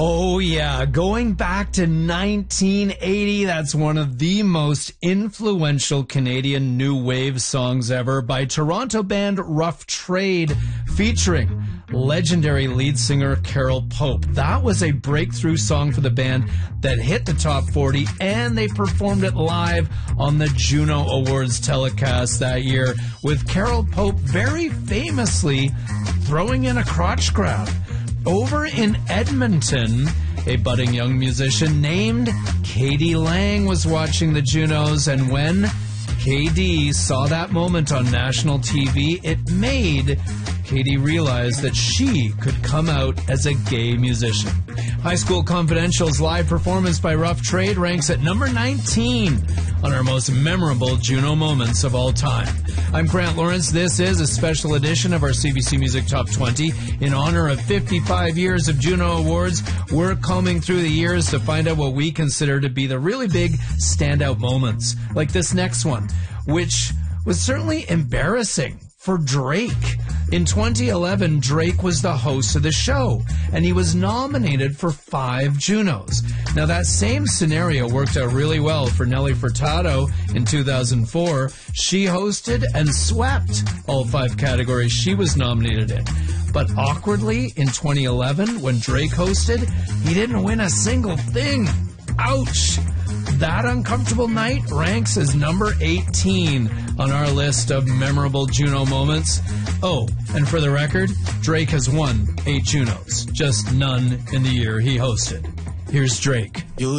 Oh, yeah. Going back to 1980, that's one of the most influential Canadian new wave songs ever by Toronto band Rough Trade, featuring legendary lead singer Carol Pope. That was a breakthrough song for the band that hit the top 40, and they performed it live on the Juno Awards telecast that year, with Carol Pope very famously throwing in a crotch grab. Over in Edmonton, a budding young musician named Katie Lang was watching the Junos, and when KD saw that moment on national TV, it made Katie realize that she could come out as a gay musician. High School Confidential's live performance by Rough Trade ranks at number 19 on our most memorable Juno moments of all time. I'm Grant Lawrence. This is a special edition of our CBC Music Top 20. In honor of 55 years of Juno Awards, we're combing through the years to find out what we consider to be the really big standout moments, like this next one, which was certainly embarrassing for Drake. In 2011, Drake was the host of the show, and he was nominated for 5 Junos. Now, that same scenario worked out really well for Nelly Furtado in 2004. She hosted and swept all 5 categories she was nominated in. But awkwardly, in 2011, when Drake hosted, he didn't win a single thing. Ouch! That uncomfortable night ranks as number 18 on our list of memorable Juno moments. Oh, and for the record, Drake has won 8 Junos, just none in the year he hosted. Here's Drake.